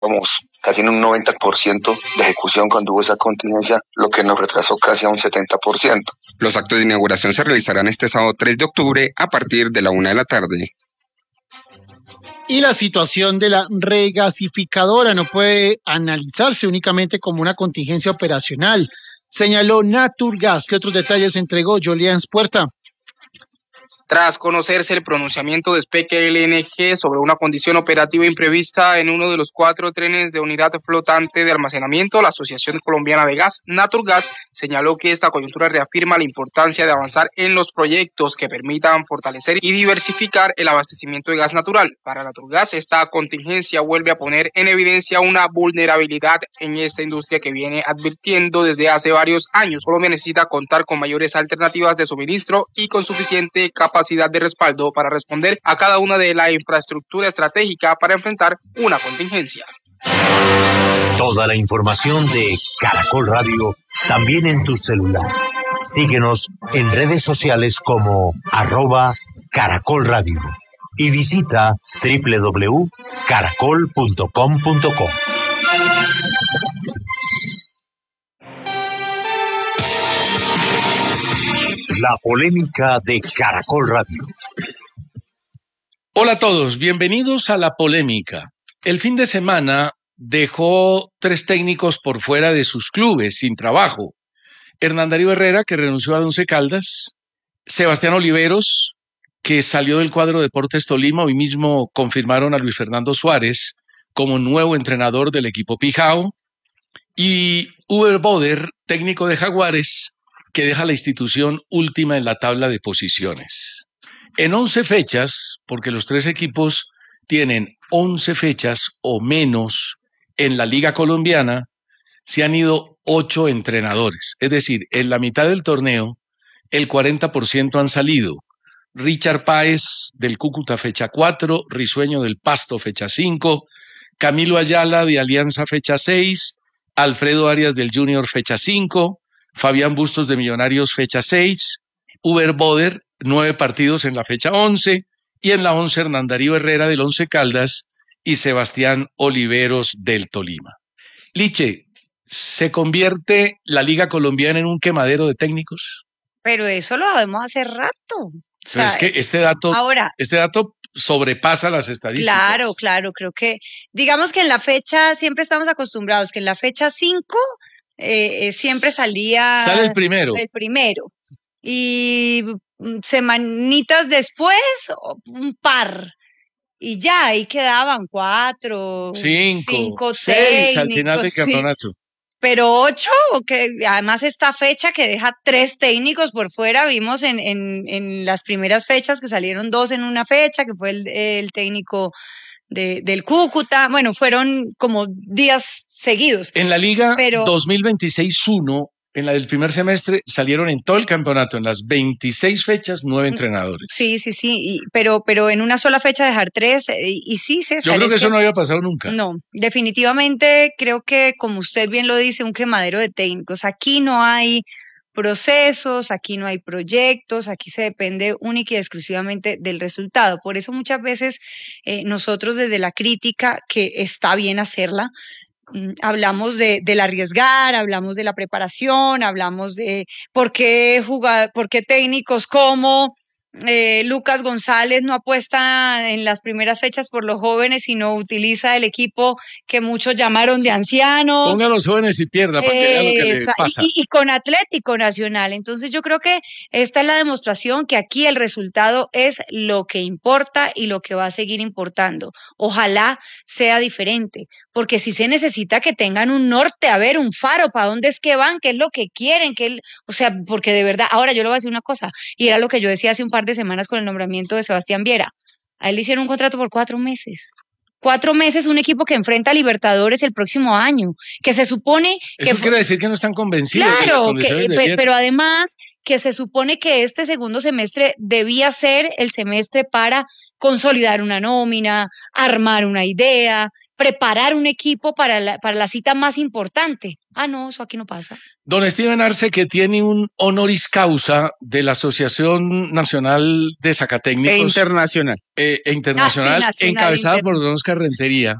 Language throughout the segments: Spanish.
casi en un 90% de ejecución cuando hubo esa contingencia, lo que nos retrasó casi a un 70%. Los actos de inauguración se realizarán este sábado 3 de octubre a partir de la 1 de la tarde. Y la situación de la regasificadora no puede analizarse únicamente como una contingencia operacional, señaló Naturgas. ¿Qué otros detalles entregó Jolians Puerta? Tras conocerse el pronunciamiento de SPEC LNG sobre una condición operativa imprevista en uno de los 4 trenes de unidad flotante de almacenamiento, la Asociación Colombiana de Gas, Naturgas, señaló que esta coyuntura reafirma la importancia de avanzar en los proyectos que permitan fortalecer y diversificar el abastecimiento de gas natural. Para Naturgas, esta contingencia vuelve a poner en evidencia una vulnerabilidad en esta industria que viene advirtiendo desde hace varios años. Colombia necesita contar con mayores alternativas de suministro y con suficiente capacidad de respaldo para responder a cada una de la infraestructura estratégica para enfrentar una contingencia. Toda la información de Caracol Radio también en tu celular. Síguenos en redes sociales como @Caracol Radio y visita www.caracol.com.co. La polémica de Caracol Radio. Hola a todos, bienvenidos a La Polémica. El fin de semana dejó 3 técnicos por fuera de sus clubes, sin trabajo. Hernán Darío Herrera, que renunció al Once Caldas, Sebastián Oliveros, que salió del cuadro Deportes Tolima. Hoy mismo confirmaron a Luis Fernando Suárez como nuevo entrenador del equipo Pijao, y Uber Boder, técnico de Jaguares, que deja la institución última en la tabla de posiciones. En 11 fechas, porque los 3 equipos tienen 11 fechas o menos en la Liga Colombiana, se han ido 8 entrenadores. Es decir, en la mitad del torneo, el 40% han salido. Richard Páez del Cúcuta, fecha 4, Risueño del Pasto, fecha 5, Camilo Ayala de Alianza, fecha 6, Alfredo Arias del Junior, fecha 5, Fabián Bustos de Millonarios, fecha 6, Uber Boder, 9 partidos en la fecha 11, y en la 11 Hernán Darío Herrera del Once Caldas y Sebastián Oliveros del Tolima. Liche, ¿se convierte la Liga Colombiana en un quemadero de técnicos? Pero eso lo sabemos hace rato. Pero es que este dato sobrepasa las estadísticas. Claro, creo que, digamos que en la fecha, siempre estamos acostumbrados que en la fecha 5 siempre sale el primero. Y semanitas después, un par. Y ya, ahí quedaban 4, 5, 6 al final del campeonato. Sí. Pero 8, que además esta fecha que deja 3 técnicos por fuera, vimos en las primeras fechas que salieron 2 en una fecha, que fue el técnico del Cúcuta. Bueno, fueron como días seguidos. En la Liga 2026-1, en la del primer semestre, salieron en todo el campeonato, en las 26 fechas, 9 entrenadores. Sí, pero en una sola fecha dejar 3, y sí, César. Yo creo que eso no había pasado nunca. No, definitivamente creo que, como usted bien lo dice, un quemadero de técnicos. Aquí no hay procesos, aquí no hay proyectos, aquí se depende única y exclusivamente del resultado. Por eso muchas veces nosotros desde la crítica, que está bien hacerla, hablamos del arriesgar, hablamos de la preparación, hablamos de por qué técnicos como Lucas González no apuesta en las primeras fechas por los jóvenes, sino utiliza el equipo que muchos llamaron de ancianos. Ponga a los jóvenes y pierda para que vea lo que le pasa. Y con Atlético Nacional. Entonces yo creo que esta es la demostración que aquí el resultado es lo que importa y lo que va a seguir importando. Ojalá sea diferente, porque si se necesita que tengan un norte, a ver, un faro, para dónde es que van, qué es lo que quieren, o sea, porque de verdad, ahora yo le voy a decir una cosa, y era lo que yo decía hace un par de semanas con el nombramiento de Sebastián Viera. A él le hicieron un contrato por 4 meses. 4 meses, un equipo que enfrenta a Libertadores el próximo año, que se supone que... Eso quiere decir que no están convencidos. Claro, pero además que se supone que este segundo semestre debía ser el semestre para consolidar una nómina, armar una idea, preparar un equipo para la cita más importante. Ah, no, eso aquí no pasa. Don Steven Arce, que tiene un honoris causa de la Asociación Nacional de Zacatécnicos. Internacional. Internacional, encabezada por don Oscar Rentería.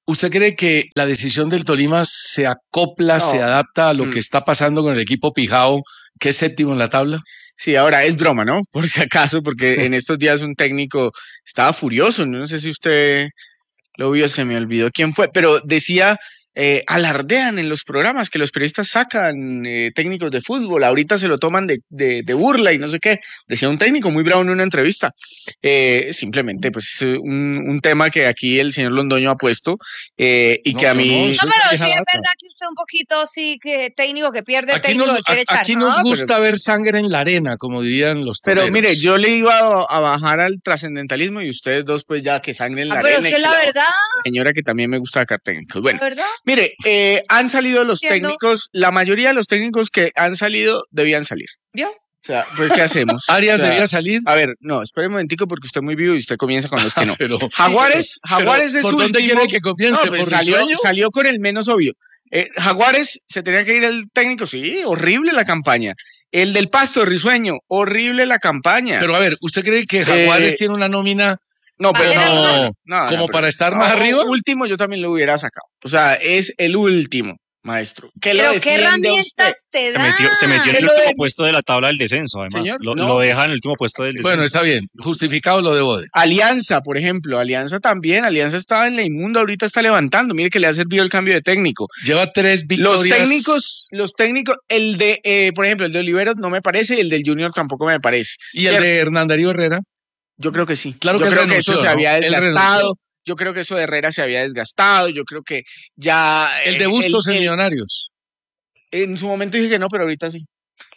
¿Usted cree que la decisión del Tolima se acopla, se adapta a lo que está pasando con el equipo Pijao, que es séptimo en la tabla? Sí, ahora es broma, ¿no? Por si acaso, porque en estos días un técnico estaba furioso, no sé si usted lo vio, se me olvidó quién fue, pero decía, alardean en los programas que los periodistas sacan técnicos de fútbol, ahorita se lo toman de burla y no sé qué, decía un técnico muy bravo en una entrevista. Simplemente pues un tema que aquí el señor Londoño ha puesto y que a mí... No, pero sí es verdad que usted un poquito sí que técnico que pierde, técnico que quiere echar. Aquí nos gusta ver sangre en la arena, como dirían los toreros. Pero mire, yo le iba a bajar al trascendentalismo y ustedes dos pues ya que sangre en la arena. Pero es que la verdad... Señora que también me gusta sacar técnicos. Bueno, ¿la verdad? mire, han salido los técnicos, la mayoría de los técnicos que han salido debían salir. ¿Vio? O sea, pues ¿qué hacemos? ¿Arias debía salir? A ver, no, espere un momentico porque usted es muy vivo y usted comienza con los que no. Pero, Jaguares es ¿por dónde último. quiere que comience? No, pues ¿por Risueño? salió con el menos obvio. Jaguares, se tenía que ir el técnico, sí, horrible la campaña. El del Pasto, Risueño, horrible la campaña. Pero a ver, ¿usted cree que Jaguares tiene una nómina? No, pero no, como para estar más arriba? Último yo también lo hubiera sacado. O sea, es el último, maestro. Pero ¿qué herramientas te da? Se metió en el último puesto de la tabla del descenso, además. Señor, lo deja en el último puesto del descenso. Bueno, está bien, justificado lo de Bode. Alianza, por ejemplo, Alianza también. Alianza estaba en la inmunda, ahorita está levantando. Mire que le ha servido el cambio de técnico. Lleva 3 victorias. Los técnicos, el de, por ejemplo, el de Oliveros no me parece y el del Junior tampoco me parece. ¿Y el de Hernán Darío Herrera? Yo creo que sí. Claro yo que creo renunció, que eso se había desgastado. Yo creo que eso de Herrera se había desgastado. Yo creo que ya. El de Bustos en Millonarios. En su momento dije que no, pero ahorita sí.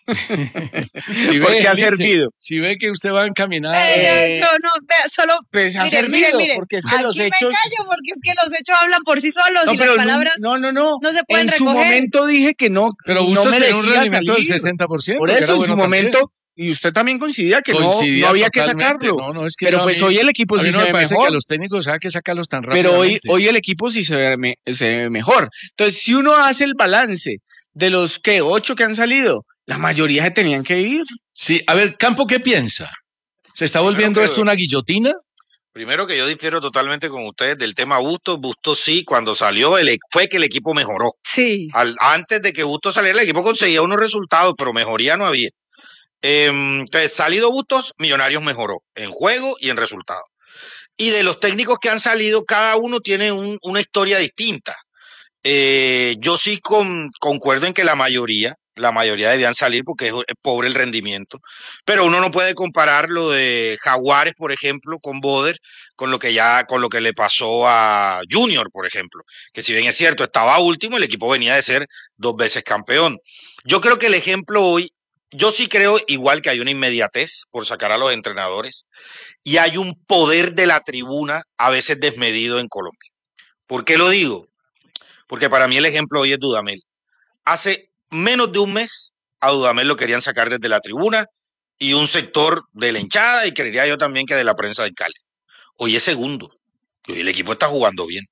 Porque ha servido. Si ve que usted va encaminado. Yo no, vea, solo. Pues ha servido, porque es que los hechos. Me callo porque es que los hechos hablan por sí solos y las palabras no se pueden recoger. En su momento dije que no. Pero Bustos no tenía un rendimiento del salir. 60%. Por eso, en su momento. Y usted también coincidía que no había que sacarlo. Es que pero pues hoy el equipo sí se ve parece mejor. Que a los técnicos hay que sacarlos tan rápido. Pero hoy el equipo sí se ve mejor. Entonces, si uno hace el balance de los 8 que han salido, la mayoría se tenían que ir. Sí, a ver, Campo, ¿qué piensa? ¿Se está volviendo esto una guillotina? Primero que yo difiero totalmente con ustedes del tema Bustos. Bustos sí, cuando salió fue que el equipo mejoró. Sí. Antes de que Bustos saliera, el equipo conseguía unos resultados, pero mejoría no había. Entonces, salido Bustos, Millonarios mejoró en juego y en resultados. Y de los técnicos que han salido, cada uno tiene una historia distinta. Yo sí concuerdo en que la mayoría debían salir porque es pobre el rendimiento, pero uno no puede comparar lo de Jaguares, por ejemplo, con Boder, con lo que le pasó a Junior, por ejemplo, que si bien es cierto, estaba último, el equipo venía de ser 2 veces campeón. Yo creo que el ejemplo hoy, yo sí creo igual que hay una inmediatez por sacar a los entrenadores y hay un poder de la tribuna a veces desmedido en Colombia. ¿Por qué lo digo? Porque para mí el ejemplo hoy es Dudamel. Hace menos de un mes a Dudamel lo querían sacar desde la tribuna y un sector de la hinchada y creería yo también que de la prensa del Cali. Hoy es segundo y hoy el equipo está jugando bien.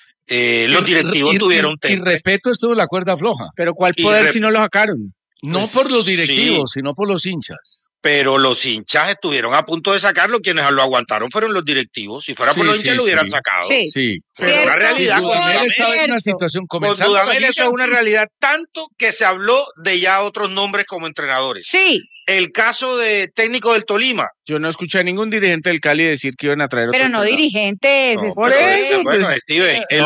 Los directivos tuvieron y respeto estuvo en la cuerda floja. Pero ¿cuál poder si no lo sacaron? No pues, por los directivos, sino por los hinchas. Pero los hinchas estuvieron a punto de sacarlo, quienes lo aguantaron fueron los directivos. Si fuera por los hinchas lo hubieran sacado. Sí. Pero es una realidad. Dudamel estaba en una situación con Dudamel eso es una realidad, tanto que se habló de ya otros nombres como entrenadores. Sí. El caso de técnico del Tolima. Yo no escuché a ningún dirigente del Cali decir que iban a traer pero otro no dirigentes. No, por eso, bueno, Steven, el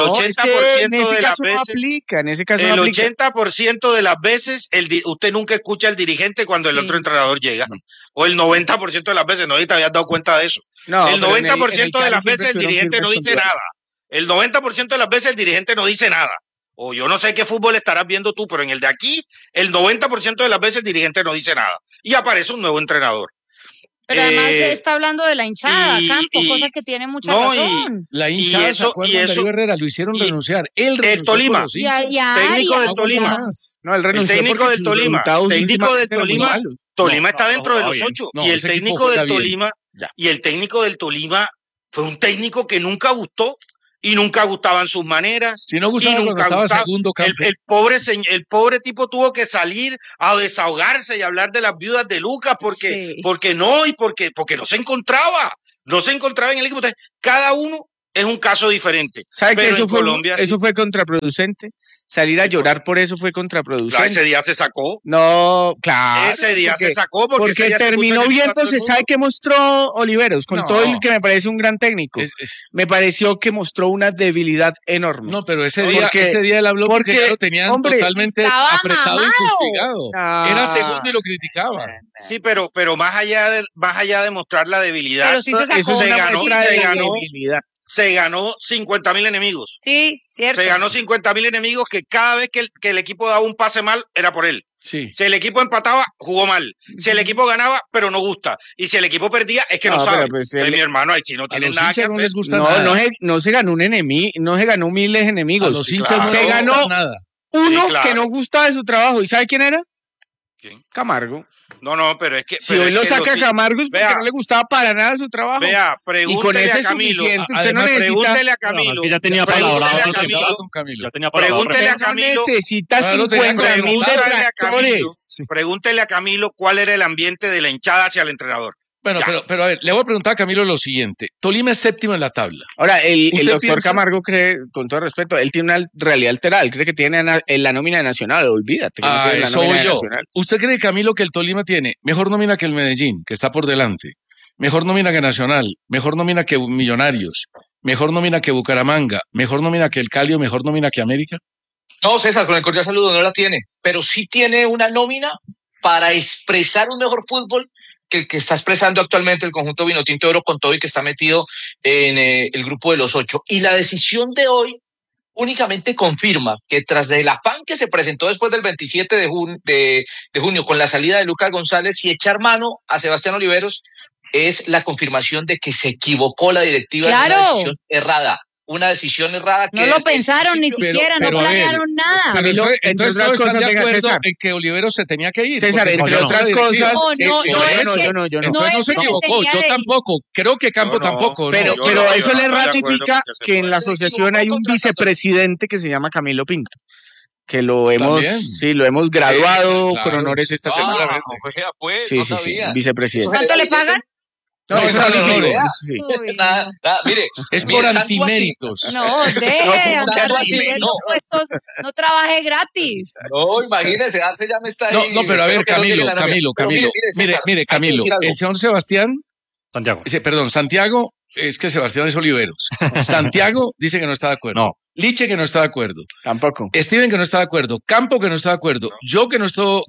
80% de las veces no aplica, en ese caso el no aplica. 80% de las veces usted nunca escucha al dirigente cuando el otro entrenador llega. O el 90% de las veces, no te habías dado cuenta de eso. No, el 90% de las veces el dirigente no dice nada. El 90% de las veces el dirigente no dice nada. O yo no sé qué fútbol estarás viendo tú, pero en el de aquí, el 90% de las veces el dirigente no dice nada. Y aparece un nuevo entrenador. Pero además se está hablando de la hinchada, Campo, cosa que tiene mucha razón. La hinchada sacó a Darío Herrera, lo hicieron renunciar. Él renunció el Tolima. Técnico del Tolima. No, el técnico del Tolima. Técnico del Tolima. Tolima está dentro de los 8. Y el técnico del Tolima. Y el técnico del Tolima fue un técnico que nunca gustó. Y nunca gustaban sus maneras. Si no gustaba cuando estaba segundo campo. El pobre tipo tuvo que salir a desahogarse y hablar de las viudas de Lucas porque no se encontraba. No se encontraba en el equipo. Entonces, cada uno es un caso diferente. ¿Sabe que Pero eso en fue, Colombia eso fue contraproducente? Salir a llorar por eso fue contraproducente. Claro, ese día se sacó. No, claro. Ese día se sacó porque ese día se terminó puso enemigo a todo el viéndose. ¿Sabe mundo. qué mostró Oliveros? Con No. todo el que me parece un gran técnico. Me pareció que mostró una debilidad enorme. No, pero ese Porque- día él habló porque porque, ya lo tenían hombre, totalmente estaba apretado y mamado. fustigado. Ah. Era segundo y lo criticaba. Sí, pero más allá de mostrar la debilidad, Pero sí se sacó. Eso es se una ganó, muestra de se ganó, debilidad. se ganó 50.000 enemigos. Sí, cierto. Se ganó 50.000 enemigos que cada vez que el equipo daba un pase mal, era por él. Sí. Si el equipo empataba, jugó mal. Si el equipo ganaba, pero no gusta. Y si el equipo perdía, es que no No, sabe. pero pues Mi hermano, ahí sí no A tienen los nada que hinchas no hacer. les gusta No, nada. no se ganó un enemigo, no se ganó miles de A enemigos. los hinchas no claro. les Se gusta ganó nada. uno Sí, claro. que no gustaba de su trabajo. ¿Y sabe quién era? ¿Quién? Camargo. No, pero es que... Si pero hoy es lo que saca sí- Camargo es porque Vea. no le gustaba para nada su trabajo. Vea, y con pregúntele ese a es Camilo. suficiente. Usted no Además, necesita, Pregúntele a No, Camilo. es que ya tenía Pregúntele palabrado a otro Camilo. tiempo. Con Camilo. Ya tenía palabrado. Pregúntele a no Camilo. necesita Ah, lo tenía 50.000 Pregúntale a Camilo. detractores. Pregúntele a Camilo cuál era el ambiente de la hinchada hacia el entrenador. Bueno, Ya. pero a ver, le voy a preguntar a Camilo lo siguiente. Tolima es séptimo en la tabla. Ahora, el ¿Usted doctor piensa? Camargo cree, con todo respeto, él tiene una realidad alterada. Él cree que tiene en la nómina nacional. Olvídate. Que no tiene la Eso nómina voy yo. nacional. ¿Usted cree, Camilo, que el Tolima tiene mejor nómina que el Medellín, que está por delante? Mejor nómina que Nacional, mejor nómina que Millonarios, mejor nómina que Bucaramanga, mejor nómina que el Cali o mejor nómina que América. No, César, con el cordial saludo, no la tiene, pero sí tiene una nómina para expresar un mejor fútbol que el que está expresando actualmente el conjunto Vinotinto de Oro con todo y que está metido en el grupo de los 8. Y la decisión de hoy únicamente confirma que tras el afán que se presentó después del 27 de junio con la salida de Lucas González y echar mano a Sebastián Oliveros, es la confirmación de que se equivocó la directiva en Claro. una decisión errada. Una decisión errada que No lo desde el pensaron ni principio- siquiera, no pero a ver, planearon nada. Pero Camilo, entonces entre todos otras están cosas, de venga, acuerdo César. en que Oliveros se tenía que ir. César, porque se entre quedó otras la directiva. cosas, No, no, yo no es no. que- Entonces no no es se que se equivocó, tenía yo de ir. tampoco, creo que Campo No, no, tampoco. ¿no? Pero, yo pero no, eso yo le no estoy de acuerdo ratifica que se que en puede. la asociación hay un vicepresidente que se llama Camilo Pinto, que lo hemos, ¿También? sí, lo hemos graduado Claro, con honores esta semana. seguramente. Pues, Sí, no sí, sí, sabía. vicepresidente. ¿Cuánto le pagan? No, No, eso esa no no, lo no, digo, no. sí. Uy, Nada, mire, Es mire, por tanto así- antiméritos. no, deje No, de tanto andar así, recibiendo no. puestos, no trabaje gratis. No, imagínese, Arce ya me está ahí. No, pero a ver, espero que no llegue Camilo, la nómina. Camilo, Pero Camilo. César, Mire, hay que Camilo, decir algo. el señor Sebastián, Santiago. perdón, Santiago, es que Sebastián es Oliveros. Santiago dice que no está de acuerdo. No. Liche que no está de acuerdo. Tampoco. Steven que no está de acuerdo. Campo que no está de acuerdo. Yo que no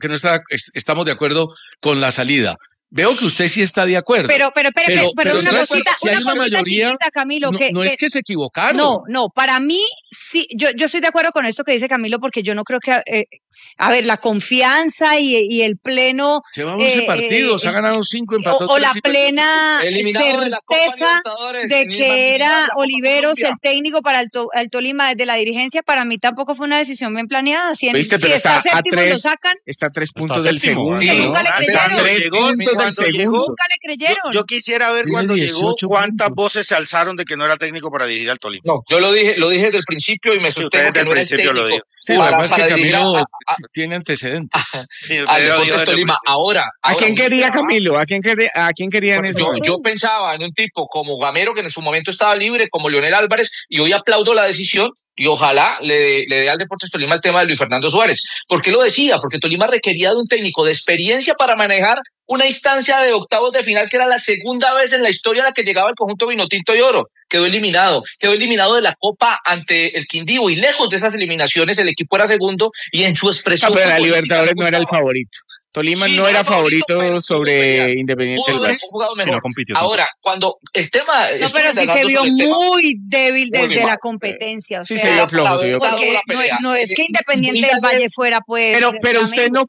estamos de acuerdo con la salida. Veo que usted sí está de acuerdo. Pero Pero una no es- cosita, si hay una cosita mayoría, chiquita, Camilo, no, que, no es que se equivocaron. no, para mí sí, yo estoy de acuerdo con esto que dice Camilo, porque yo no creo que, a ver, la confianza y el pleno Lleva 11 partidos, ha ganado 5, empató o 3 la plena Eliminado de la Copa certeza Libertadores, de sin ir más que ni era nada, la Copa Oliveros Colombia. el técnico para el Tolima desde la dirigencia, para mí tampoco fue una decisión bien planeada. Si, ¿Viste? si Pero está está a séptimo y lo 3, sacan, está a 3 Está puntos del séptimo. segundo. Sí, ¿no? nunca le Cuando creyeron. Tres puntos del cuando llegó, segundo. Nunca le creyeron. yo quisiera ver Tiene cuando llegó 18 cuántas puntos. voces se alzaron de que no era técnico para dirigir al Tolima. No, yo lo dije desde el principio y me Sí, sostengo usted que desde no el era el principio lo técnico dijo. Sí, lo que pasa es que dirigir Camilo tiene antecedentes. Sí, usted al lo dijo Deportes desde el Tolima. principio. Ahora, ¿A quién uno quería esperaba- Camilo? ¿A quién quería en ese momento? Yo pensaba en un tipo como Gamero, que en su momento estaba libre, como Leonel Álvarez, y hoy aplaudo la decisión y ojalá le dé al Deportes Tolima el tema de Luis Fernando Suárez. ¿Por qué lo decía? Porque Tolima requería de un técnico de experiencia para manejar una instancia de octavos de final que era la segunda vez en la historia a la que llegaba el conjunto Vinotinto y Oro. Quedó eliminado de la Copa ante el Quindío y lejos de esas eliminaciones el equipo era segundo y en su expresión Pero la futbolística Libertadores no era el gustaba. favorito. Tolima Sí, no era favorito pero tuvo sobre pelea. Independiente Pudo del haber Valle. jugado Sí, mejor. no compitió. Ahora, cuando el tema... No, estuve pero sí se indagando vio sobre el tema. muy débil Muy desde mal. la competencia. O Sí, sea, se vio flojo, se vio flojo. porque no es que Independiente del Valle fuera, pues. Pero usted Flamengo.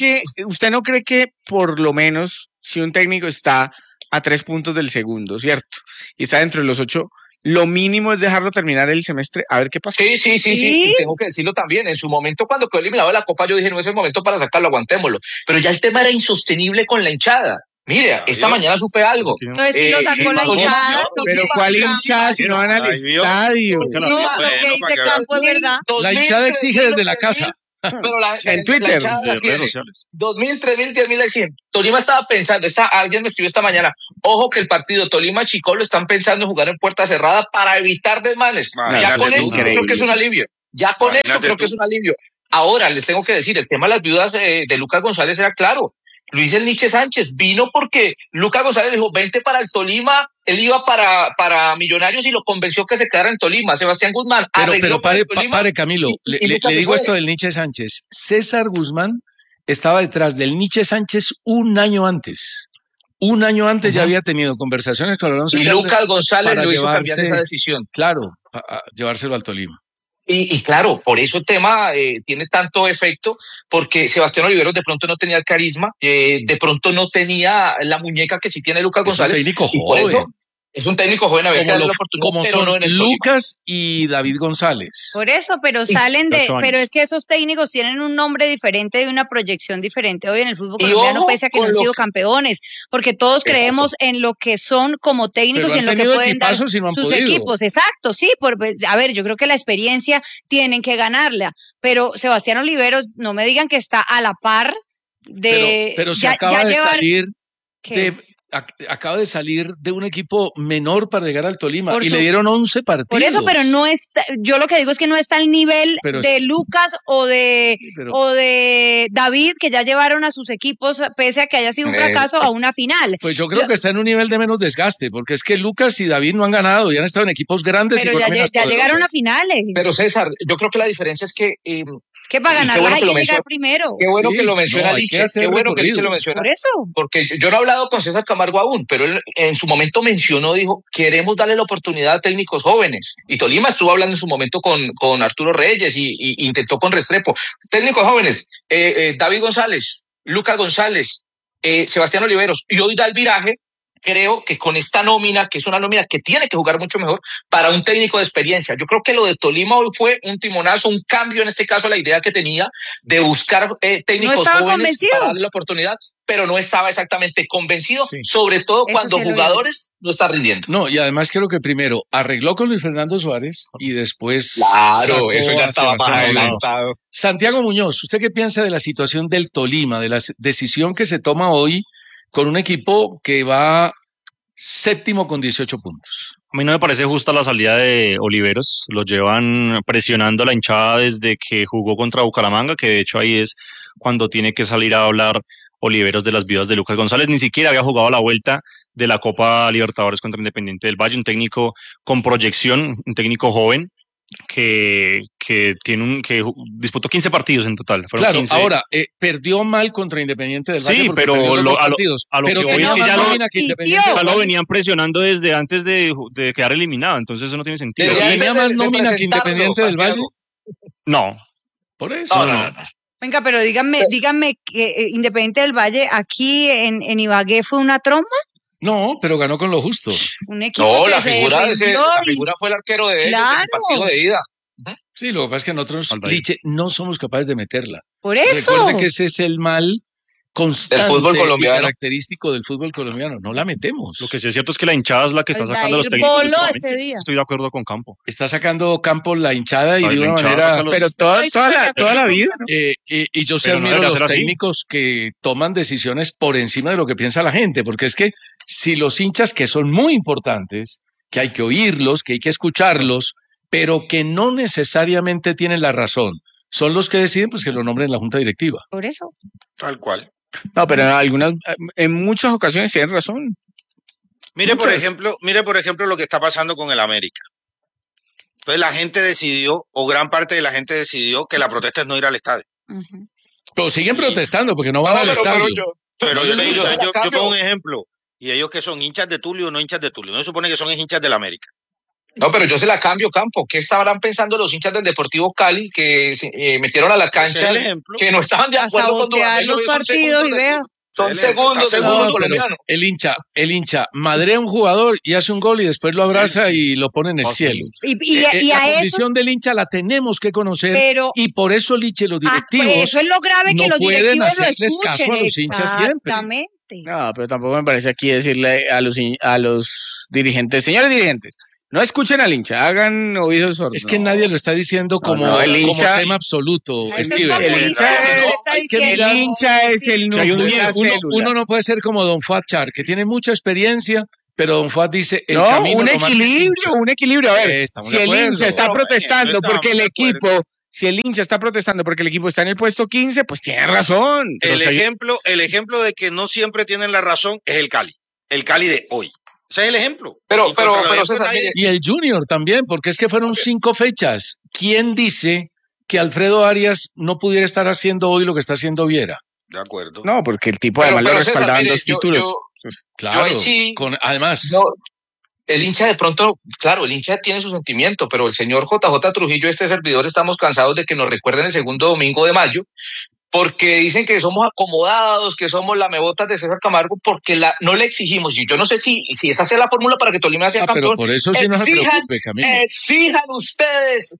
no cree que por lo menos si un técnico está a 3 puntos del segundo, ¿cierto? Y está dentro de los 8, lo mínimo es dejarlo terminar el semestre a ver qué pasa. Sí, ¿Sí? y tengo que decirlo también. En su momento, cuando quedó eliminado de la Copa, yo dije, no es el momento para sacarlo, aguantémoslo. Pero ya el tema era insostenible con la hinchada. Mire, esta mañana supe algo. Entonces sí lo sacó la Tolima- hinchada. Pero ¿cuál hinchada si no van al Ahí vio. estadio? No, lo que dice Campo es verdad. La hinchada exige desde la casa. Pero En Twitter, hinchada de redes sociales. 2.000, 3.000, 10.100. Tolima estaba pensando, alguien me escribió esta mañana, ojo que el partido Tolima-Chico lo están pensando en jugar en puerta cerrada para evitar desmanes. Ya con eso creo que es un alivio. Ya con eso creo que es un alivio. Ahora les tengo que decir, el tema de las viudas de Lucas González era claro. Luis el Nietzsche Sánchez vino porque Lucas González le dijo, vente para el Tolima, él iba para Millonarios y lo convenció que se quedara en Tolima. Sebastián Guzmán Pero pare, Camilo, le digo esto del Nietzsche Sánchez. César Guzmán estaba detrás del Nietzsche Sánchez un año antes. Un año antes ya había tenido conversaciones con Alonso. Y Lucas González lo hizo cambiar esa decisión. Claro, a llevárselo al Tolima. Y claro, por eso el tema tiene tanto efecto, porque Sebastián Oliveros de pronto no tenía el carisma, de pronto no tenía la muñeca que sí tiene Lucas González. Un técnico y por joven. eso es un técnico joven, había que darle la oportunidad, como pero son no en el Lucas y David González. Por eso, pero salen pero es que esos técnicos tienen un nombre diferente y una proyección diferente hoy en el fútbol colombiano, pese a que no han sido campeones, porque todos creemos en lo que son como técnicos y en lo que pueden dar sus equipos. Exacto, sí, a ver, yo creo que la experiencia tienen que ganarla, pero Sebastián Oliveros, no me digan que está a la par de... Pero se acaba de salir acaba de salir de un equipo menor para llegar al Tolima y le dieron 11 partidos. Por eso, pero no está, yo lo que digo es que no está al nivel de Lucas o de David, que ya llevaron a sus equipos, pese a que haya sido un fracaso, a una final. Pues yo creo que está en un nivel de menos desgaste, porque es que Lucas y David no han ganado y han estado en equipos grandes. Pero ya llegaron a finales. Pero César, yo creo que la diferencia es que... que para ganar hay que llegar primero. Qué bueno que lo menciona Liche. Qué bueno que Liche lo menciona. Por eso. Porque yo no he hablado con César Camargo aún, pero él en su momento mencionó, dijo, queremos darle la oportunidad a técnicos jóvenes. Y Tolima estuvo hablando en su momento con Arturo Reyes y intentó con Restrepo. Técnicos jóvenes, David González, Lucas González, Sebastián Oliveros, y hoy da el viraje. Creo que con esta nómina, que es una nómina que tiene que jugar mucho mejor para un técnico de experiencia. Yo creo que lo de Tolima hoy fue un timonazo, un cambio en este caso a la idea que tenía de buscar técnicos jóvenes para darle la oportunidad, pero no estaba exactamente convencido, sobre todo cuando jugadores no están rindiendo. No, y además creo que primero arregló con Luis Fernando Suárez y después... Claro, eso ya estaba más adelantado. Santiago Muñoz, ¿usted qué piensa de la situación del Tolima, de la decisión que se toma hoy con un equipo que va séptimo con 18 puntos? A mí no me parece justa la salida de Oliveros. Lo llevan presionando a la hinchada desde que jugó contra Bucaramanga, que de hecho ahí es cuando tiene que salir a hablar Oliveros de las vidas de Lucas González. Ni siquiera había jugado la vuelta de la Copa Libertadores contra Independiente del Valle. Un técnico con proyección, un técnico joven que disputó 15 partidos en total. Fueron claro, 15. Ahora, perdió mal contra Independiente del Valle. Sí, pero a lo que voy es que ya lo venían presionando desde antes de quedar eliminado, entonces eso no tiene sentido. ¿Pero tenía más nómina que Independiente del Valle? No. Por eso. No. Venga, pero díganme que Independiente del Valle aquí en Ibagué fue una tromba. No, pero ganó con lo justo. Un equipo la figura fue el arquero de ellos en el partido de ida. Sí, lo que pasa es que nosotros, Liche, no somos capaces de meterla. Por eso. Recuerde que ese es el mal constante del fútbol colombiano, y característico del fútbol colombiano. No la metemos. Lo que sí es cierto es que la hinchada es la que está sacando a los técnicos. Estoy de acuerdo con Campo. Está sacando Campo la hinchada y de una manera... Pero toda la vida. Y yo sé admiro a los técnicos que toman decisiones por encima de lo que piensa la gente, porque es que si los hinchas, que son muy importantes, que hay que oírlos, que hay que escucharlos, pero que no necesariamente tienen la razón, son los que deciden, pues que lo nombren en la junta directiva. Por eso. Tal cual. No, pero en muchas ocasiones tienen razón. Mire, por ejemplo, lo que está pasando con el América. Entonces la gente decidió, o gran parte de la gente decidió, que la protesta es no ir al estadio. Pero siguen protestando porque no van al estadio. Pero yo pongo un ejemplo. Y ellos que son hinchas de Tulio o no hinchas de Tulio. No se supone que son hinchas del América. No, pero yo se la cambio, Campo. ¿Qué estarán pensando los hinchas del Deportivo Cali que metieron a la cancha, que no estaban de acuerdo con los partidos y vea? Son segundos del fútbol colombiano. El hincha madrea a un jugador y hace un gol y después lo abraza y lo pone en el cielo. Y la a condición del hincha la tenemos que conocer, y por eso, Liche, los directivos eso es lo grave, que no los pueden directivos hacerles caso a los hinchas siempre. Exactamente. No, pero tampoco me parece aquí decirle a los dirigentes, señores dirigentes, No escuchen al hincha, hagan oídos sordos. Es que nadie lo está diciendo como, el hincha, como tema absoluto, Steven. El hincha es el núcleo. Uno no puede ser como Don Fuad Char, que tiene mucha experiencia, pero Don Fuad dice el no, camino un equilibrio. A ver, si el hincha está protestando porque el equipo... Si el hincha está protestando porque el equipo está en el puesto 15, pues tiene razón. El ejemplo de que no siempre tienen la razón es el Cali de hoy. Ese es el ejemplo. Pero César, y el Junior también, porque es que fueron 5 fechas. ¿Quién dice que Alfredo Arias no pudiera estar haciendo hoy lo que está haciendo Viera? De acuerdo. No, porque el tipo además lo respaldaban 2 títulos. Claro, sí, además... No, el hincha de pronto, claro, el hincha tiene su sentimiento, pero el señor JJ Trujillo, este servidor, estamos cansados de que nos recuerden el segundo domingo de mayo, porque dicen que somos acomodados, que somos lamebotas de César Camargo, porque no le exigimos, y yo no sé si esa sea la fórmula para que Tolima sea campeón. Pero por eso sí no se preocupe, Camilo. Exijan ustedes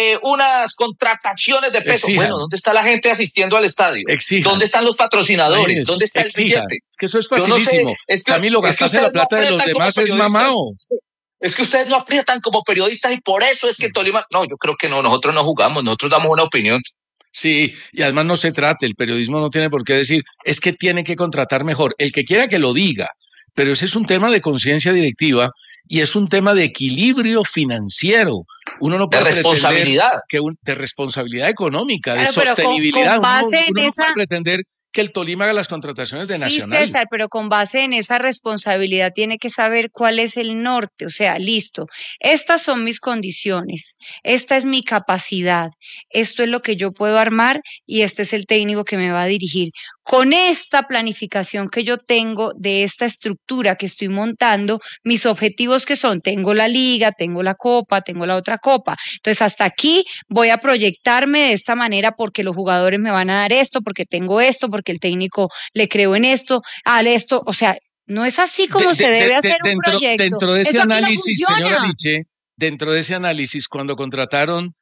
unas contrataciones de peso. Bueno, ¿dónde está la gente asistiendo al estadio? ¿Dónde están los patrocinadores? ¿Dónde está el billete? Es que eso es facilísimo. No sé, Camilo, gastarse la plata de los demás es mamao. Es que ustedes no aprietan como periodistas y por eso es que Tolima... No, yo creo que no, nosotros no jugamos, nosotros damos una opinión. Sí, y además no se trata, el periodismo no tiene por qué decir, es que tiene que contratar mejor. El que quiera que lo diga, pero ese es un tema de conciencia directiva y es un tema de equilibrio financiero. Uno no puede de responsabilidad. De responsabilidad económica, de sostenibilidad. Con base uno en no puede pretender que el Tolima haga las contrataciones de Nacional. Sí, César, pero con base en esa responsabilidad tiene que saber cuál es el norte. O sea, listo, estas son mis condiciones, esta es mi capacidad, esto es lo que yo puedo armar y este es el técnico que me va a dirigir. Con esta planificación que yo tengo de esta estructura que estoy montando, mis objetivos que son, tengo la liga, tengo la copa, tengo la otra copa. Entonces, hasta aquí voy a proyectarme de esta manera porque los jugadores me van a dar esto, porque tengo esto, porque el técnico le creo en esto, esto, o sea, no es así como se debe hacer un proyecto. Dentro de ese análisis, señora Liche, dentro de ese análisis, cuando contrataron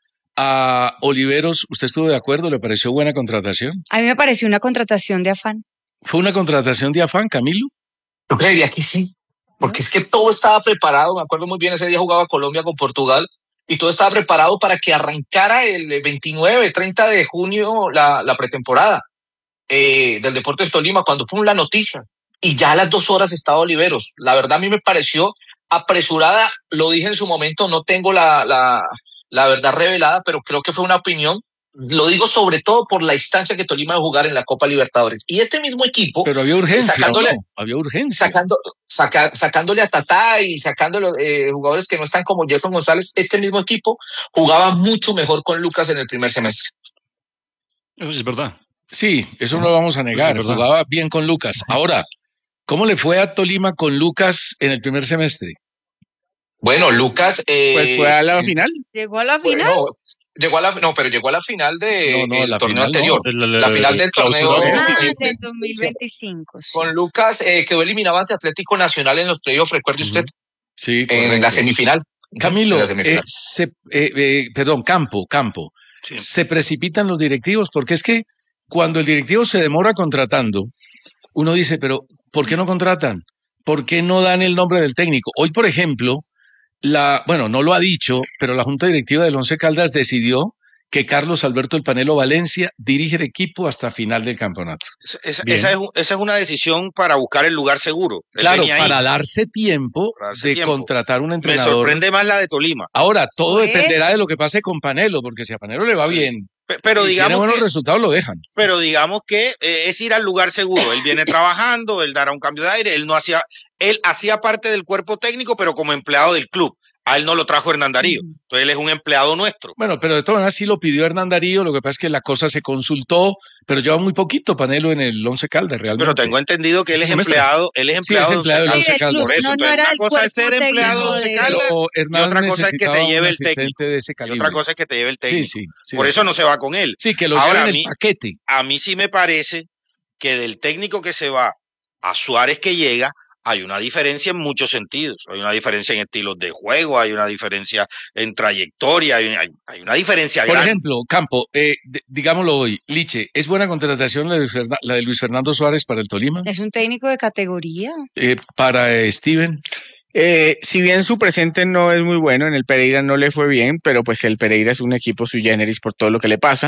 a Oliveros, ¿usted estuvo de acuerdo? ¿Le pareció buena contratación? A mí me pareció una contratación de afán. ¿Fue una contratación de afán, Camilo? Yo creería que sí, porque es que todo estaba preparado. Me acuerdo muy bien, ese día jugaba Colombia con Portugal y todo estaba preparado para que arrancara el 29, 30 de junio la pretemporada del Deportes Tolima, cuando fue la noticia. Y ya a las 2 horas estaba Oliveros. La verdad a mí me pareció apresurada, lo dije en su momento, no tengo la verdad revelada, pero creo que fue una opinión. Lo digo sobre todo por la instancia que Tolima va a jugar en la Copa Libertadores. Y este mismo equipo... Pero había urgencia, había urgencia. Sacándole a Tatá y sacándole jugadores que no están como Jefferson González, este mismo equipo jugaba mucho mejor con Lucas en el primer semestre. Eso es verdad. Sí, eso no lo vamos a negar. Jugaba bien con Lucas. Ahora, ¿cómo le fue a Tolima con Lucas en el primer semestre? Bueno, Lucas... pues fue a la final. ¿Llegó a la final? Pero llegó a la final del torneo final anterior. La final del torneo del 2025. Sí. Con Lucas quedó eliminado ante Atlético Nacional en los playoffs, recuerde usted. Sí, en la semifinal. Camilo, Campo. Sí. Se precipitan los directivos porque es que cuando el directivo se demora contratando, uno dice, pero ¿por qué no contratan? ¿Por qué no dan el nombre del técnico? Hoy, por ejemplo, no lo ha dicho, pero la Junta Directiva del Once Caldas decidió que Carlos Alberto El Panelo Valencia dirige el equipo hasta final del campeonato. Esa es una decisión para buscar el lugar seguro. Claro, para darse tiempo de contratar un entrenador. Me sorprende más la de Tolima. Ahora, todo dependerá de lo que pase con Panelo, porque si a Panelo le va bien, pero y tiene buenos resultados, lo dejan. Pero digamos que es ir al lugar seguro. Él viene trabajando, él dará un cambio de aire, él hacía parte del cuerpo técnico, pero como empleado del club. A él no lo trajo Hernán Darío, entonces él es un empleado nuestro. Bueno, pero de todas maneras sí lo pidió Hernán Darío, lo que pasa es que la cosa se consultó, pero lleva muy poquito Panelo en el Once Caldas realmente. Pero tengo entendido que él es empleado del Once Caldas. Por eso, una cosa es ser empleado del Once Caldas y otra cosa es que te lleve el técnico. Y otra cosa es que te lleve el técnico. Sí, por eso no se va con él. Sí, que lo lleven en el paquete. A mí sí me parece que del técnico que se va a Suárez que llega, hay una diferencia en muchos sentidos. Hay una diferencia en estilos de juego, hay una diferencia en trayectoria, hay una diferencia grande. Por ejemplo, Campo, digámoslo hoy, Liche, ¿es buena contratación la de Luis Fernando Suárez para el Tolima? Es un técnico de categoría. Para Steven. Si bien su presente no es muy bueno, en el Pereira no le fue bien, pero pues el Pereira es un equipo sui generis por todo lo que le pasa.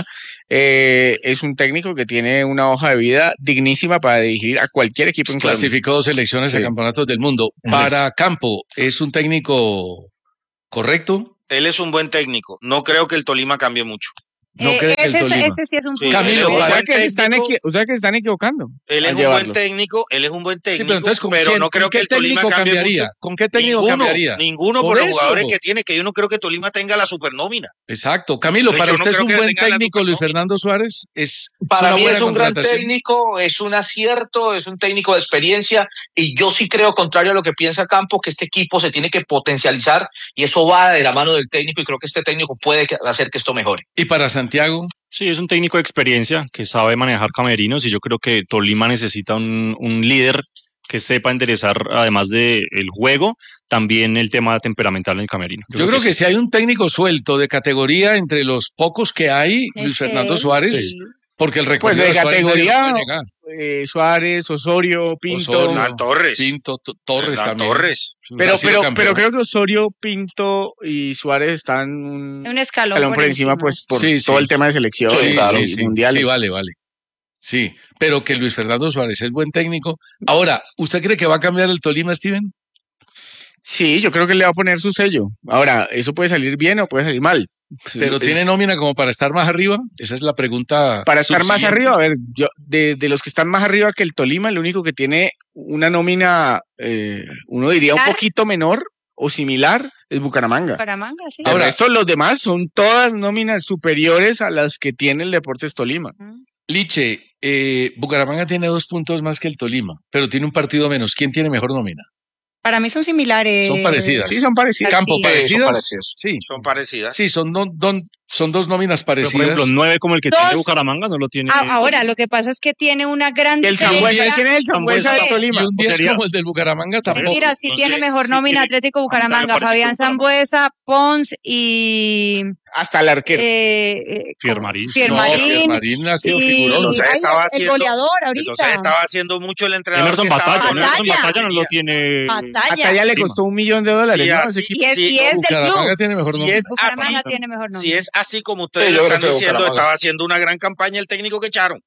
Es un técnico que tiene una hoja de vida dignísima para dirigir a cualquier equipo en Colombia. Clasificó 2 selecciones a campeonatos del mundo. Para Campo, ¿es un técnico correcto? Él es un buen técnico. No creo que el Tolima cambie mucho. No cree que el Tolima. Ese sí es un Sí, punto. Camilo, él es un O sea buen que se técnico. están equivocando. Él es al un llevarlo. buen técnico, Sí, pero entonces, ¿con pero quién- no creo con que qué el Tolima técnico cambie cambiaría? mucho. ¿Con qué técnico cambiaría? Ninguno Por por los eso. jugadores que tiene, que yo no creo que Tolima tenga la supernómina. Exacto. Camilo, Yo para no usted es creo un que buen tenga la técnico Luis supernómina. Fernando Suárez. Es Para una mí buena es un gran contratación. técnico, es un acierto, es un técnico de experiencia y yo sí creo, contrario a lo que piensa Campos, que este equipo se tiene que potencializar y eso va de la mano del técnico y creo que este técnico puede hacer que esto mejore. ¿Y para Santiago? Sí, es un técnico de experiencia que sabe manejar camerinos y yo creo que Tolima necesita un líder que sepa enderezar, además del juego, también el tema temperamental en el camerino. Yo creo que si hay un técnico suelto de categoría entre los pocos que hay, Luis Fernando Suárez, sí. porque el Pues recorrido de de Suárez nadie lo categoría, puede negar. Suárez, Osorio, Pinto. Osorio, Hernán Torres. Pinto, Torres Hernán también. Torres. Pero creo que Osorio, Pinto y Suárez están Un escalón por encima, pues por Sí, todo sí. el tema de selección y mundiales. Sí, vale. Sí, pero que Luis Fernando Suárez es buen técnico. Ahora, ¿usted cree que va a cambiar el Tolima, Steven? Sí, yo creo que le va a poner su sello. Ahora, eso puede salir bien o puede salir mal. Pero ¿tiene nómina como para estar más arriba? Esa es la pregunta. Para estar más subsiguiente. arriba, a ver, yo de los que están más arriba que el Tolima, el único que tiene una nómina, uno diría un Claro. poquito menor o similar, es Bucaramanga. Bucaramanga, sí. Ahora, estos los demás son todas nóminas superiores a las que tiene el Deportes Tolima. Liche, Bucaramanga tiene 2 puntos más que el Tolima, pero tiene un partido menos. ¿Quién tiene mejor nómina? Para mí son similares. Son parecidas. Sí, son parecidas. Campo, Sí. parecidas. Sí, Son parecidas. sí, son dos nóminas Pero, parecidas. por ejemplo, 9 como el que Dos. tiene Bucaramanga no lo tiene. Ahora, lo que pasa es que tiene una gran El Zambuesa, diferencia. ¿quién es el Zambuesa del Sí. Y Tolima? un 10 sería- como el del Bucaramanga tampoco. Mira, sí No tiene sé, mejor sí nómina tiene- Atlético me Bucaramanga, parece Fabián que Bucaramanga. Zambuesa, Pons y Hasta el arquero. Fiermarín. Fiermarín. Fiermarín ha sido y figuroso. Entonces ay, estaba el haciendo- goleador Entonces ahorita. estaba haciendo mucho el entrenador. Emerson que estaba- Batalla, Emerson Batalla. Batalla no lo tiene. Hasta allá le Lima. costó $1 millón, ¿no? Sí, Ese así- equipo. Y es, sí, y es del Bucaramanga club. tiene mejor Si nómina. es Bucaramanga así, tiene mejor si nómina. es así como ustedes Sí, lo yo están creo que diciendo, Bucaramanga. estaba haciendo una gran campaña el técnico que echaron.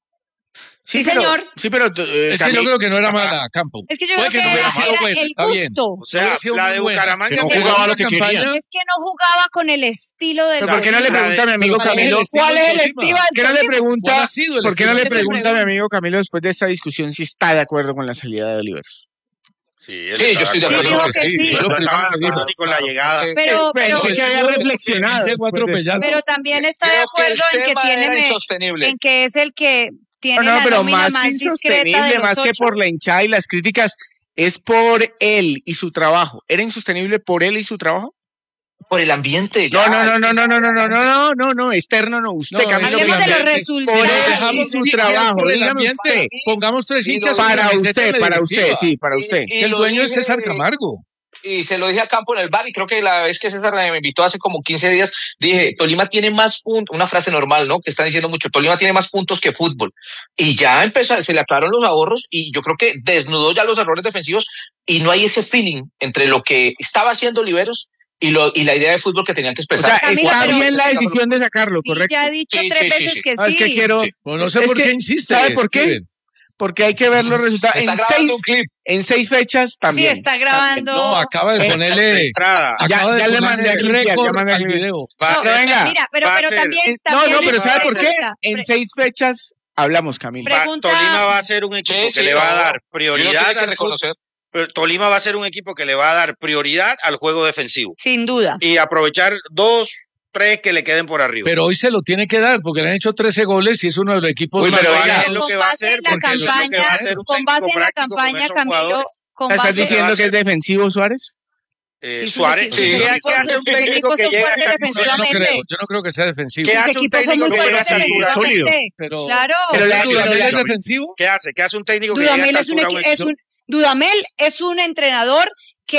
Sí, señor. Sí, pero Es que yo creo que no era mala, Campo. Es que yo Puede creo que no que hubiera era, sido era bueno, el está bien. gusto. O sea, Hubiera sido la muy de buena, Bucaramanga que no me- jugaba lo que campaña. quería. Es que no jugaba con el estilo del ¿Pero por qué no le Tolima. pregunta a mi amigo Pero Camilo? ¿Cuál es el Tolima? estilo del ¿Por qué no le Tolima? ¿Cuál pregunta? ha sido el ¿Por qué no estilo le Yo se pregunta a mi pregunto. amigo Camilo después de esta discusión si está de acuerdo con la salida de Oliveros? Sí, él Sí, yo estaba estoy de con- acuerdo. dijo que sí. No Lo primero estaba de que acuerdo dijo. ni con la llegada. Pero Pensé que había reflexionado. Llegó atropellando. pero también está de Creo que el acuerdo en que tema tiene era insostenible. en que es el que tiene No, la pero nómina más más que discreta de insostenible, los más que 8. por la hinchada y las críticas, es por él y su trabajo. ¿Era insostenible por él y su trabajo? Por el ambiente. No, ya, no, no, sí. no, no, no, no, no, no, no, no, externo no. Usted, No, Camilo, Hablemos de los ambiente. resultados. por él y Dejamos su bien trabajo. por el Dígame ambiente. usted. Pongamos 3 Y hinchas. lo- en la Para camiseta de usted, la para directiva. usted, sí, para usted. Es que el lo dueño es dije- César Camargo. Y se lo dije a Campo en el bar y creo que la vez que César me invitó hace como 15 días, dije, Tolima tiene más puntos, una frase normal, ¿no? Que están diciendo mucho, Tolima tiene más puntos que fútbol. Y ya empezó, se le aclararon los ahorros y yo creo que desnudó ya los errores defensivos y no hay ese feeling entre lo que estaba haciendo Oliveros y la idea de fútbol que tenían que O expresar. sea, Camilo, está pero- bien la decisión de sacarlo, Y correcto. ya ha dicho Sí, 3 sí, sí, veces sí. que No, es que sí. quiero, Pues no sé Es por que, qué insiste. ¿sabe por qué? Steven. porque hay que ver los resultados. Está En grabando un clip. en 6 fechas Sí, también. está grabando. No, acaba de Eh, ponerle. Entrada. Ya- Acaba de ya le ponerle mandé a clipear, ya récord mandé a al clipear. video. Va a No, ser- venga, mira, pero va a ser- también, No, también no, pero ¿sabe por qué? pregunta, En 6 fechas hablamos, Camilo. Pregunta- Tolima va a ser un equipo Sí, que sí, le va a no. dar Uno prioridad tiene que al fútbol. reconocer. Pero Tolima va a ser un equipo que le va a dar prioridad al juego defensivo sin duda. y aprovechar 2, 3 que le queden por arriba. Pero hoy se lo tiene que dar porque le han hecho 13 goles y es uno de los equipos Uy, más pero goleados. es lo que Con va a base hacer, en la porque eso es lo que va a campaña, hacer un con base técnico en la práctico con campaña, esos Camilo, jugadores. con ¿Estás base diciendo que es defensivo, Suárez? Sí, sus Suárez, equipos- sí. sus ¿qué equipos- hace un sus técnico equipos que son llega fuertes hasta defensivamente. Yo no creo que sea defensivo. ¿Qué Sus hace un equipos son técnico muy que llega fuertes a esa altura? defensivamente. Pero- Claro. Pero la- ¿Dudamel pero- es defensivo? ¿Qué hace? ¿Qué hace un técnico que llega a Dudamel esta es un, altura? Dudamel es un entrenador que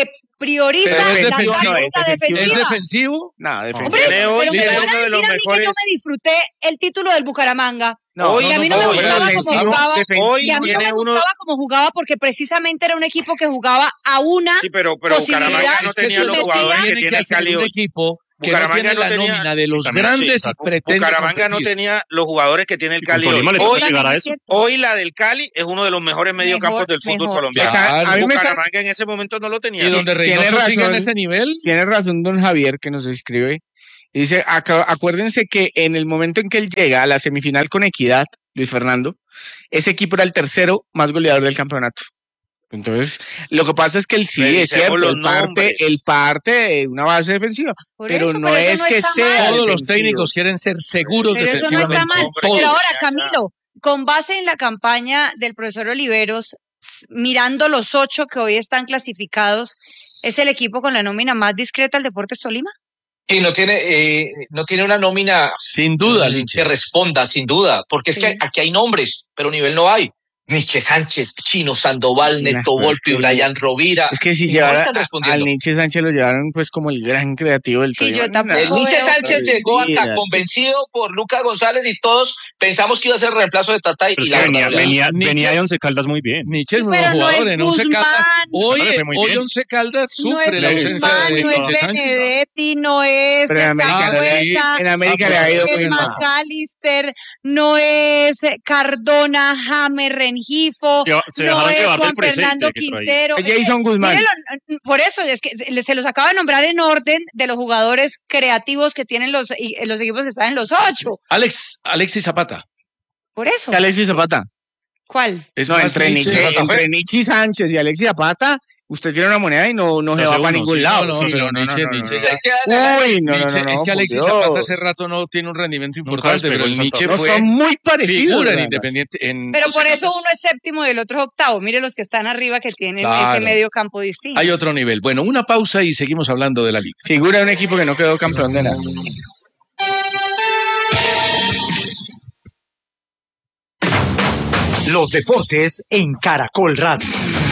prioriza Pero es la defensivo, táctica ¿Es defensiva. defensivo? No, defensivo. Hombre, Hoy pero me tiene van uno a de los decir a mí que mejores. yo me disfruté el título del Bucaramanga. Hoy y a mí no me hoy gustaba como defensivo, jugaba. Hoy Y a mí no tiene me uno. gustaba como jugaba porque precisamente era un equipo que jugaba a una Sí, pero posibilidad. Bucaramanga no Es que tenía eso los es lo que jugadores que tiene tiene el hacer Cali un hoy. equipo que no Bucaramanga tiene no la tenía- nómina de los También, sí, grandes y exacto. pretende Bucaramanga no competir. tenía los jugadores que tiene el Y con Cali hoy. Tolima le Hoy, toca llegar a eso. hoy la del Cali es uno de los mejores mediocampos del fútbol mejor. colombiano. Claro. A mí me Bucaramanga en ese momento no lo tenía. Y donde Tiene Reynoso sigue en razón. ese nivel. Tiene razón don Javier que nos escribe. Y dice, acuérdense que en el momento en que él llega a la semifinal con Equidad, Luis Fernando, ese equipo era el tercero más goleador del campeonato. Entonces, lo que pasa es que él sí, es Revisemos cierto, los él parte de una base defensiva, Por pero eso, no pero eso es no que está sea mal. Todos los defensivo. técnicos quieren ser seguros Pero eso no defensivamente. está mal. Todos. Pero ahora, Camilo, con base en la campaña del profesor Oliveros, mirando los 8 que hoy están clasificados, ¿es el equipo con la nómina más discreta del Deportes Tolima? Y no tiene una nómina Sin duda, Liche. que responda, sin duda, porque es Sí. que aquí hay nombres, pero nivel no hay. Nietzsche Sánchez, Chino Sandoval, Neto pues Volpi, que- Brian Rovira. Es que si y no llevara están al respondiendo. Nietzsche Sánchez lo llevaron pues como el gran creativo del Sí, yo Tolima. tampoco El Nietzsche veo- Sánchez llegó acá Mira. convencido por Lucas González y todos pensamos que iba a ser el reemplazo de Tata y Pero es la que verdad, venía de Once Caldas muy bien. Nietzsche es Sí, un nuevo pero no jugador es en Once Caldas. Guzmán. Hoy, Claro, fue muy hoy bien. Once Caldas No sufre es la ausencia Guzmán, de no es Nietzsche Sánchez. Benedetti, no es Pero en América, Sangüesa, en América Ah, le ha ido no muy es mal. McAllister, no es Cardona, James Rengifo, Se no dejaron es llevar del Juan presente Fernando que traía. Quintero. Jason Guzmán. Mírelo, por eso es que se los acaba de nombrar en orden de los jugadores creativos que tienen los equipos que están en los 8. Alexis Zapata. Por eso. Alexis Zapata. ¿Cuál? Es No, más entre Nietzsche Sánchez y Alexis Zapata, usted tiene una moneda y no se va sé para uno, ningún sí. lado. No, Sí, pero no, Nietzsche, no, no, Nietzsche. no. Se queda en Uy, no, Nietzsche, no, no, es que por Alexis Dios. Zapata hace rato no tiene un rendimiento importante, despegó pero el en Santa Nietzsche Fe. No fue son muy parecidos. figura en ¿verdad? Independiente. Pero Once por eso Caldas. uno es séptimo y el otro es octavo. Mire los que están arriba que tienen Claro. ese medio campo distinto. Hay otro nivel. Bueno, una pausa y seguimos hablando de la liga. Figura de un equipo que no quedó campeón de nada. Los deportes en Caracol Radio.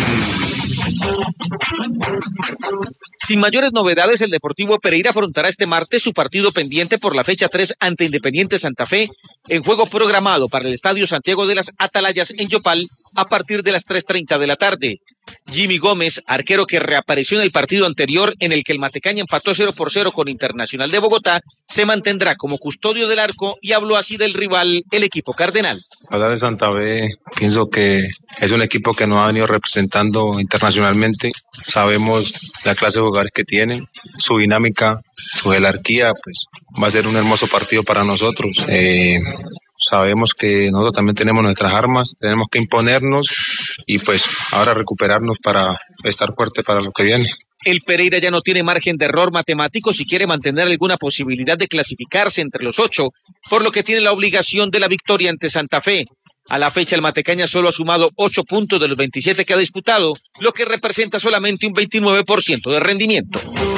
Sin mayores novedades, el Deportivo Pereira afrontará este martes su partido pendiente por la fecha 3 ante Independiente Santa Fe en juego programado para el Estadio Santiago de las Atalayas en Yopal a partir de las 3:30 de la tarde. Jimmy Gómez, arquero que reapareció en el partido anterior en el que el Matecaña empató 0-0 con Internacional de Bogotá, se mantendrá como custodio del arco y habló así del rival, el equipo cardenal. Hablar de Santa Fe, pienso que es un equipo que nos ha venido representando internacionalmente. Sabemos la clase de jugadores que tienen, su dinámica, su jerarquía, pues va a ser un hermoso partido para nosotros. Sabemos que nosotros también tenemos nuestras armas, tenemos que imponernos y pues ahora recuperarnos para estar fuerte para lo que viene. El Pereira ya no tiene margen de error matemático si quiere mantener alguna posibilidad de clasificarse entre los 8, por lo que tiene la obligación de la victoria ante Santa Fe. A la fecha, el Matecaña solo ha sumado 8 puntos de los 27 que ha disputado, lo que representa solamente un 29% de rendimiento.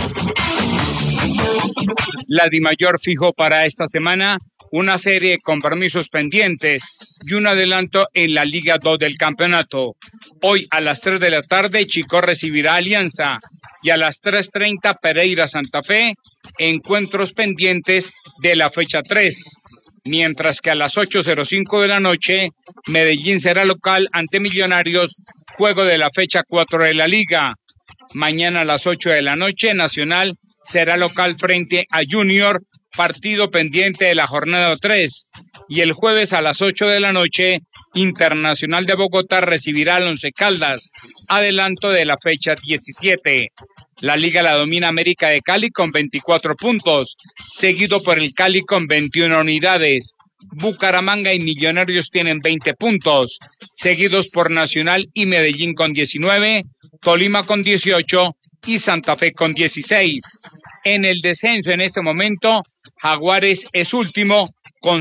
La Dimayor fijó para esta semana una serie de compromisos pendientes y un adelanto en la Liga 2 del campeonato. Hoy a las 3 de la tarde Chicó recibirá Alianza y a las 3:30 Pereira Santa Fe, encuentros pendientes de la fecha 3. Mientras que a las 8:05 de la noche Medellín será local ante Millonarios, juego de la fecha 4 de la Liga. Mañana a las 8 de la noche Nacional será local frente a Junior, partido pendiente de la jornada 3. Y el jueves a las 8 de la noche Internacional de Bogotá recibirá al Once Caldas, adelanto de la fecha 17. La liga la domina América de Cali con 24 puntos, seguido por el Cali con 21 unidades. Bucaramanga y Millonarios tienen 20 puntos, seguidos por Nacional y Medellín con 19, Tolima con 18 y Santa Fe con 16. En el descenso en este momento, Jaguares es último con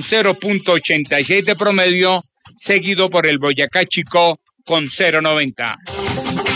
0.86 de promedio, seguido por el Boyacá Chicó con 0.90.